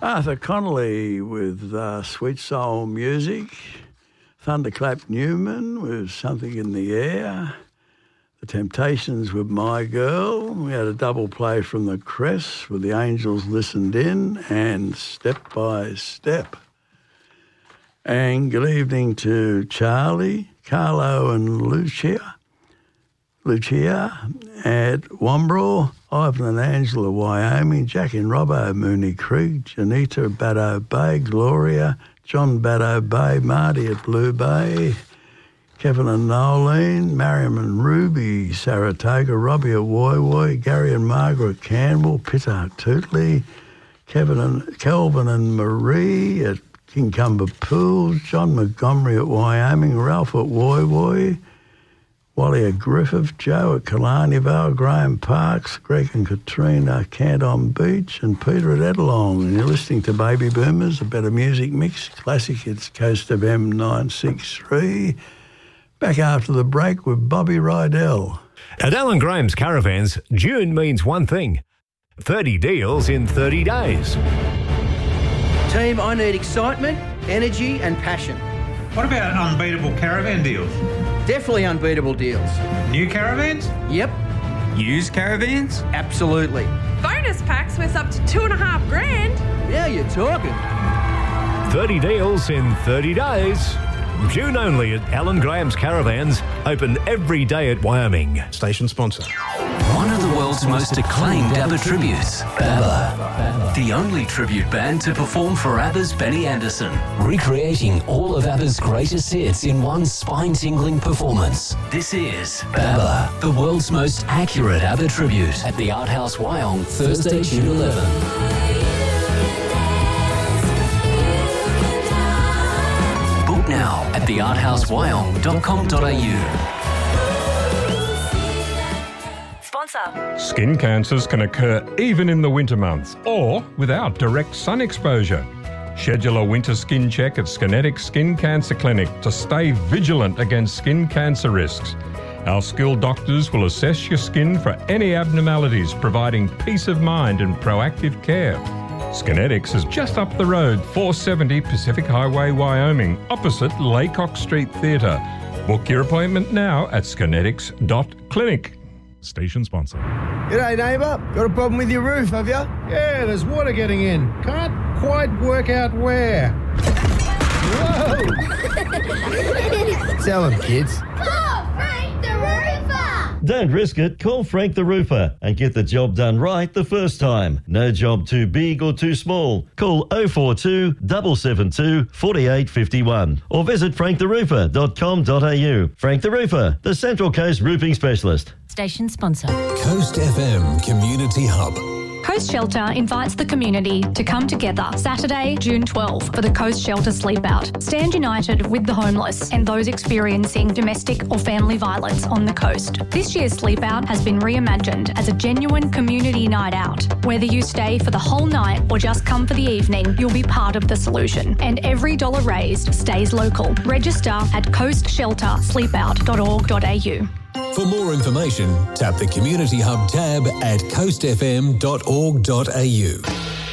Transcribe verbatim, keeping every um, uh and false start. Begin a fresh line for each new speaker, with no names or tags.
Arthur Connolly with uh, Sweet Soul Music. Thunderclap Newman with Something in the Air. The Temptations with My Girl. We had a double play from the Cress with The Angels Listened In and Step by Step. And good evening to Charlie, Carlo and Lucia. Lucia at Wombrel, Ivan and Angela, Wyoming, Jack and Robbo, Mooney Creek, Janita, Baddo Bay, Gloria, John Baddo Bay, Marty at Blue Bay, Kevin and Nolene, Mariam and Ruby, Saratoga, Robbie at Woy Woy, Gary and Margaret Campbell, Pitta Tootley, Kevin and Kelvin and Marie at Kincumber Pools, John Montgomery at Wyoming, Ralph at Woy Woy, Wally at Griffith, Joe at Killarney Vale, Graham Parks, Greg and Katrina Canton Beach, and Peter at Edelong. And you're listening to Baby Boomers, a better music mix, classic. It's Coast of M nine six three. Back after the break with Bobby Rydell.
At Alan Graham's Caravans, June means one thing: thirty deals in thirty days.
Team, I need excitement, energy and passion.
What about unbeatable caravan deals?
Definitely unbeatable deals.
New caravans?
Yep.
Used caravans?
Absolutely.
Bonus packs worth up to two and a half grand.
Yeah, you're talking.
thirty deals in thirty days. June only at Alan Graham's Caravans, open every day at Wyoming.
Station sponsor.
One of the world's most acclaimed ABBA tributes, ABBA. The only tribute band to perform for ABBA's Benny Andersson. Recreating all of ABBA's greatest hits in one spine-tingling performance. This is ABBA, the world's most accurate ABBA tribute at the Art House Wyong, Thursday, June eleventh. Now at the art house wyong dot com dot a u.
Sponsor.
Skin cancers can occur even in the winter months or without direct sun exposure. Schedule a winter skin check at Skinetics Skin Cancer Clinic to stay vigilant against skin cancer risks. Our skilled doctors will assess your skin for any abnormalities, providing peace of mind and proactive care. Skinetics is just up the road, four seventy Pacific Highway, Wyoming, opposite Laycock Street Theatre. Book your appointment now at skinetics dot clinic.
Station sponsor.
G'day, neighbour. Got a problem with your roof, have you?
Yeah, there's water getting in. Can't quite work out where.
Whoa! Tell them, kids.
Call Frank the Roofer!
Don't risk it. Call Frank the Roofer and get the job done right the first time. No job too big or too small. Call oh four two, seven seven two, four eight five one or visit frank the roofer dot com dot a u. Frank the Roofer, the Central Coast roofing specialist.
Station sponsor.
Coast F M Community Hub.
Coast Shelter invites the community to come together Saturday, June twelfth for the Coast Shelter Sleep Out. Stand united with the homeless and those experiencing domestic or family violence on the coast. This year's Sleep Out has been reimagined as a genuine community night out. Whether you stay for the whole night or just come for the evening, you'll be part of the solution. And every dollar raised stays local. Register at coast shelter sleep out dot org dot a u.
For more information, tap the Community Hub tab at coast f m dot org dot a u.